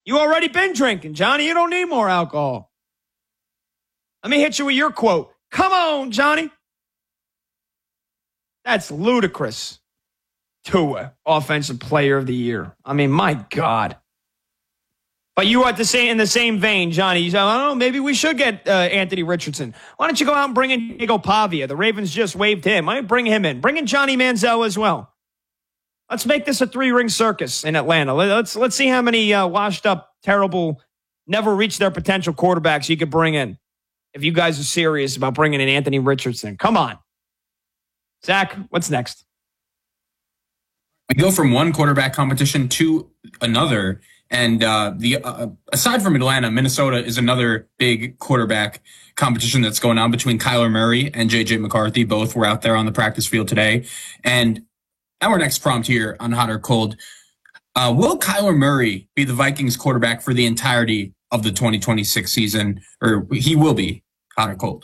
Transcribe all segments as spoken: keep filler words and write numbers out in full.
You already been drinking, Johnny. You don't need more alcohol. Let me hit you with your quote. Come on, Johnny. That's ludicrous. Tua, offensive player of the year. I mean, my God. But you are at the same, in the same vein, Johnny. You say, I don't know, maybe we should get uh, Anthony Richardson. Why don't you go out and bring in Diego Pavia? The Ravens just waived him. Why don't you bring him in? Bring in Johnny Manziel as well. Let's make this a three-ring circus in Atlanta. Let's let's see how many uh, washed-up, terrible, never reached their potential quarterbacks you could bring in if you guys are serious about bringing in Anthony Richardson. Come on. Zach, what's next? We go from one quarterback competition to another. And uh, the uh, aside from Atlanta, Minnesota is another big quarterback competition that's going on between Kyler Murray and J J McCarthy. Both were out there on the practice field today. And our next prompt here on Hot or Cold, uh, will Kyler Murray be the Vikings quarterback for the entirety of the twenty twenty-six season? Or he will be, hot or cold?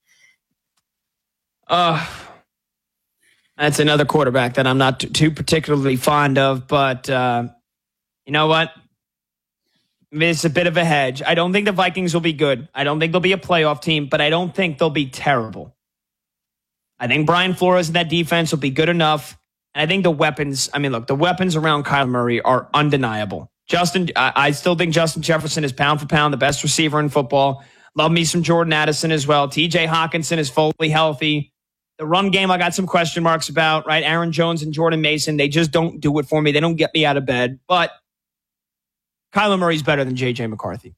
Uh, that's another quarterback that I'm not t- too particularly fond of. But uh, you know what? It's a bit of a hedge. I don't think the Vikings will be good. I don't think they'll be a playoff team, but I don't think they'll be terrible. I think Brian Flores and that defense will be good enough. And I think the weapons, I mean, look, the weapons around Kyler Murray are undeniable. Justin, I, I still think Justin Jefferson is pound for pound the best receiver in football. Love me some Jordan Addison as well. T J Hawkinson is fully healthy. The run game, I got some question marks about, right? Aaron Jones and Jordan Mason, they just don't do it for me. They don't get me out of bed. But Kyler Murray's better than J J McCarthy.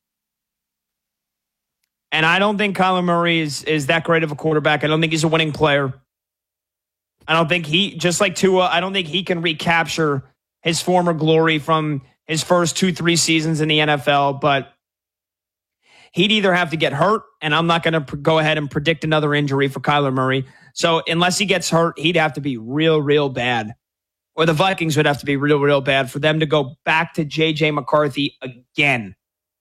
And I don't think Kyler Murray is, is that great of a quarterback. I don't think he's a winning player. I don't think he, just like Tua, I don't think he can recapture his former glory from his first two, three seasons in the N F L. But he'd either have to get hurt, and I'm not going to pr- go ahead and predict another injury for Kyler Murray. So unless he gets hurt, he'd have to be real, real bad. Or the Vikings would have to be real, real bad for them to go back to J J McCarthy again.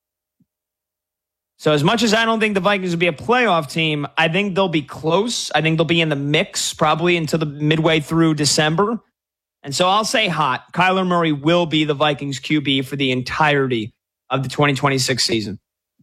So as much as I don't think the Vikings will be a playoff team, I think they'll be close. I think they'll be in the mix probably until the midway through December. And so I'll say hot. Kyler Murray will be the Vikings Q B for the entirety of the twenty twenty-six season.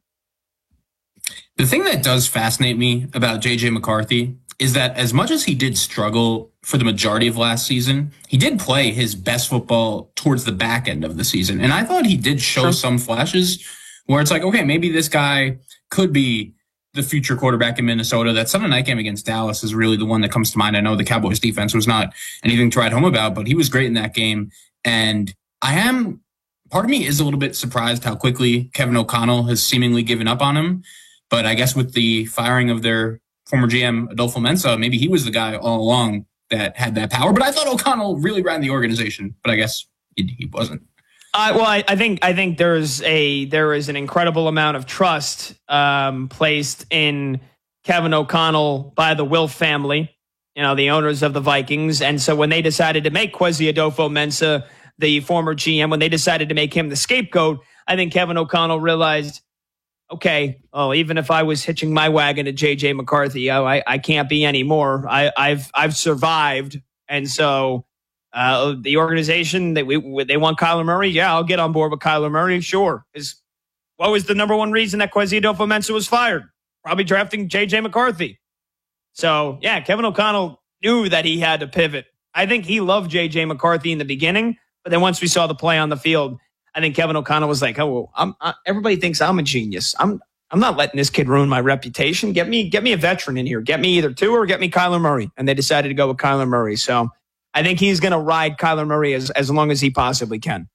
The thing that does fascinate me about J J McCarthy is that as much as he did struggle for the majority of last season, he did play his best football towards the back end of the season. And I thought he did show sure. some flashes where it's like, okay, maybe this guy could be the future quarterback in Minnesota. That Sunday night game against Dallas is really the one that comes to mind. I know the Cowboys defense was not anything to write home about, but he was great in that game. And I am, part of me is a little bit surprised how quickly Kevin O'Connell has seemingly given up on him. But I guess with the firing of their former G M, Adolfo Mensa, maybe he was the guy all along that had that power. But I thought O'Connell really ran the organization, but I guess he, he wasn't. Uh, well, I, I think I think there's a there is an incredible amount of trust um, placed in Kevin O'Connell by the Wilf family, you know, the owners of the Vikings. And so when they decided to make Kwesi Adolfo-Mensah the former G M, when they decided to make him the scapegoat, I think Kevin O'Connell realized, okay, oh, even if I was hitching my wagon to J J McCarthy, oh, I, I can't be anymore. I, I've I've survived, and so uh, the organization that we they want Kyler Murray. Yeah, I'll get on board with Kyler Murray. Sure, is what was the number one reason that Kwesi Adolfo-Mensah was fired? Probably drafting J J McCarthy. So yeah, Kevin O'Connell knew that he had to pivot. I think he loved J J McCarthy in the beginning, but then once we saw the play on the field, I think Kevin O'Connell was like, "Oh, well, I'm, I, everybody thinks I'm a genius. I'm, I'm not letting this kid ruin my reputation. Get me, get me a veteran in here. Get me either Tua or get me Kyler Murray." And they decided to go with Kyler Murray. So I think he's going to ride Kyler Murray as, as long as he possibly can.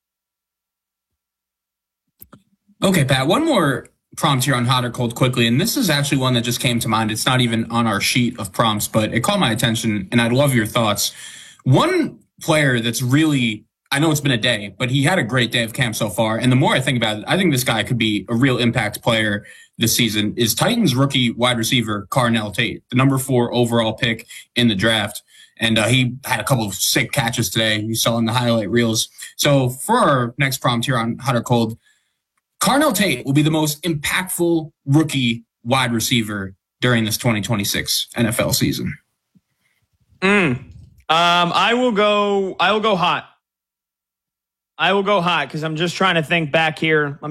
Okay, Pat. One more prompt here on Hot or Cold quickly, and this is actually one that just came to mind. It's not even on our sheet of prompts, but it caught my attention, and I'd love your thoughts. One player that's really, I know it's been a day, but he had a great day of camp so far. And the more I think about it, I think this guy could be a real impact player this season, is Titans rookie wide receiver Carnell Tate, the number four overall pick in the draft. And uh, he had a couple of sick catches today. You saw in the highlight reels. So for our next prompt here on Hot or Cold, Carnell Tate will be the most impactful rookie wide receiver during this twenty twenty-six N F L season. Mm. Um, I will go, I will go hot. I will go hot because I'm just trying to think back here. Let